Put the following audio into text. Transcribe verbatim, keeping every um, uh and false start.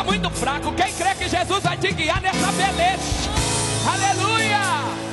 muito fraco. Quem crê que Jesus vai te guiar nessa beleza? Aleluia!